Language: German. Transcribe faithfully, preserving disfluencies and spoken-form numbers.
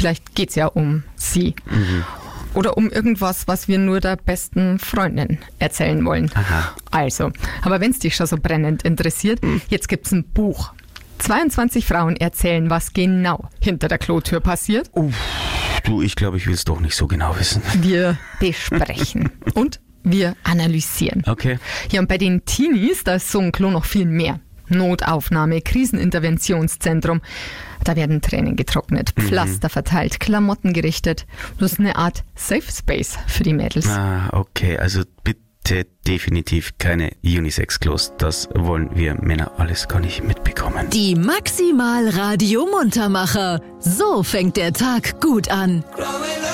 Vielleicht geht's ja um sie. Mhm. Oder um irgendwas, was wir nur der besten Freundin erzählen wollen. Aha. Also, aber wenn es dich schon so brennend interessiert, mhm. jetzt gibt's ein Buch. zweiundzwanzig Frauen erzählen, was genau hinter der Klotür passiert. Uff, du, ich glaube, ich will es doch nicht so genau wissen. Wir besprechen und wir analysieren. Okay. Ja, und bei den Teenies, da ist so ein Klo noch viel mehr. Notaufnahme, Kriseninterventionszentrum. Da werden Tränen getrocknet, Pflaster mhm. verteilt, Klamotten gerichtet. Das ist eine Art Safe Space für die Mädels. Ah, okay, also bitte definitiv keine Unisex-Klos. Das wollen wir Männer alles gar nicht mitbekommen. Die Maximal Radio Muntermacher. So fängt der Tag gut an.